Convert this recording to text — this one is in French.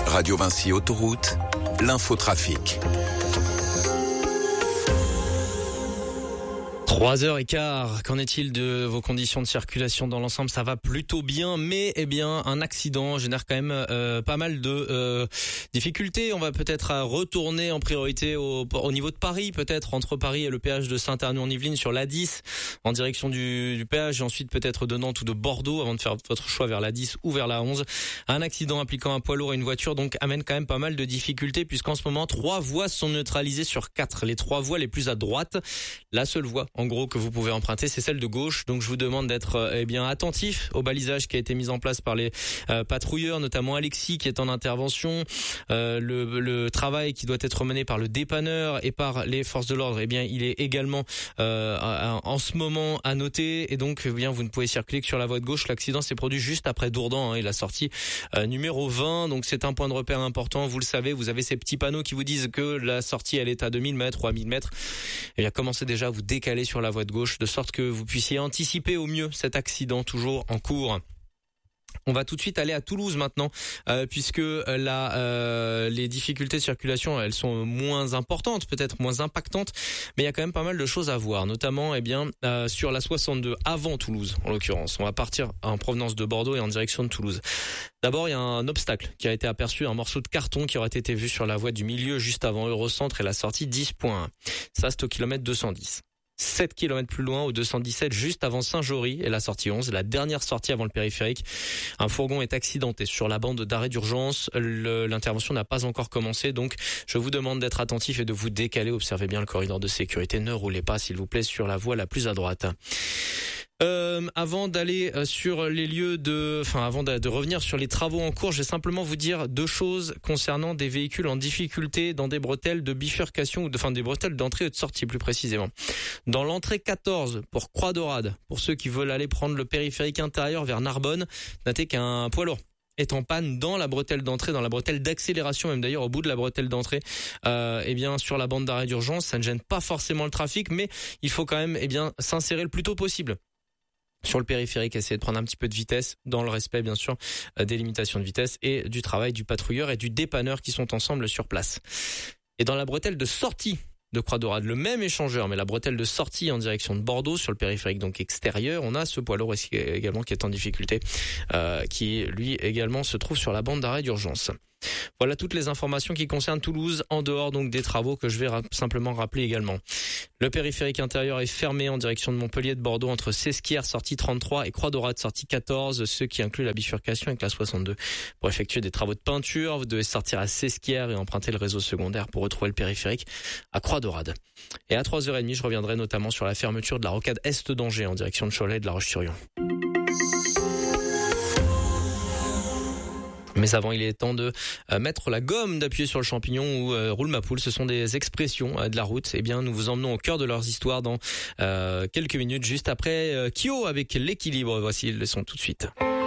Radio Vinci Autoroute, l'infotrafic. 3h15, qu'en est-il de vos conditions de circulation dans l'ensemble? Ça va plutôt bien, mais un accident génère quand même pas mal de difficultés. On va peut-être retourner en priorité au niveau de Paris, peut-être entre Paris et le péage de Saint-Arnoult-en-Yvelines sur l'A10 en direction du péage, et ensuite peut-être de Nantes ou de Bordeaux avant de faire votre choix vers l'A10 ou vers l'A11. Un accident impliquant un poids lourd et une voiture donc amène quand même pas mal de difficultés, puisqu'en ce moment 3 voies sont neutralisées sur 4. Les 3 voies les plus à droite, la seule voie en gros que vous pouvez emprunter, c'est celle de gauche. Donc je vous demande d'être attentif au balisage qui a été mis en place par les patrouilleurs, notamment Alexis qui est en intervention, le travail qui doit être mené par le dépanneur et par les forces de l'ordre, il est également en ce moment à noter, et donc vous ne pouvez circuler que sur la voie de gauche. L'accident s'est produit juste après Dourdan et la sortie numéro 20, donc c'est un point de repère important. Vous le savez, vous avez ces petits panneaux qui vous disent que la sortie elle est à 2000 mètres ou à 1000 mètres. Commencez déjà à vous décaler sur la voie de gauche de sorte que vous puissiez anticiper au mieux cet accident toujours en cours. On va tout de suite aller à Toulouse maintenant, puisque les difficultés de circulation, elles sont moins importantes, peut-être moins impactantes, mais il y a quand même pas mal de choses à voir, notamment sur la 62 avant Toulouse en l'occurrence. On va partir en provenance de Bordeaux et en direction de Toulouse. D'abord, il y a un obstacle qui a été aperçu, un morceau de carton qui aurait été vu sur la voie du milieu juste avant Eurocentre et la sortie 10.1. Ça, c'est au kilomètre 210. 7 km plus loin, au 217, juste avant Saint-Jory et la sortie 11, la dernière sortie avant le périphérique. Un fourgon est accidenté sur la bande d'arrêt d'urgence. L'intervention n'a pas encore commencé, donc je vous demande d'être attentif et de vous décaler. Observez bien le corridor de sécurité. Ne roulez pas, s'il vous plaît, sur la voie la plus à droite. Avant d'aller sur les lieux avant de revenir sur les travaux en cours, je vais simplement vous dire 2 choses concernant des véhicules en difficulté dans des bretelles de bifurcation des bretelles d'entrée et de sortie plus précisément. Dans l'entrée 14 pour Croix-Daurade, pour ceux qui veulent aller prendre le périphérique intérieur vers Narbonne, notez qu'un poids lourd est en panne dans la bretelle d'entrée, dans la bretelle d'accélération, même d'ailleurs au bout de la bretelle d'entrée, sur la bande d'arrêt d'urgence. Ça ne gêne pas forcément le trafic, mais il faut quand même s'insérer le plus tôt possible sur le périphérique, essayer de prendre un petit peu de vitesse dans le respect bien sûr des limitations de vitesse et du travail du patrouilleur et du dépanneur qui sont ensemble sur place. Et dans la bretelle de sortie de Croix-Daurade, le même échangeur, mais la bretelle de sortie en direction de Bordeaux sur le périphérique donc extérieur, on a ce poids lourd également qui est en difficulté, qui lui également se trouve sur la bande d'arrêt d'urgence. Voilà toutes les informations qui concernent Toulouse, en dehors donc des travaux que je vais simplement rappeler également. Le périphérique intérieur est fermé en direction de Montpellier de Bordeaux entre Sesquières sortie 33 et Croix-Daurade sortie 14, ce qui inclut la bifurcation avec la 62. Pour effectuer des travaux de peinture, vous devez sortir à Sesquières et emprunter le réseau secondaire pour retrouver le périphérique à Croix-Daurade. Et à 3h30, je reviendrai notamment sur la fermeture de la rocade Est d'Angers en direction de Cholet et de La Roche-sur-Yon. Mais avant, il est temps de mettre la gomme, d'appuyer sur le champignon ou roule ma poule. Ce sont des expressions de la route. Nous vous emmenons au cœur de leurs histoires dans quelques minutes, juste après Kyo avec l'équilibre. Voici le son tout de suite.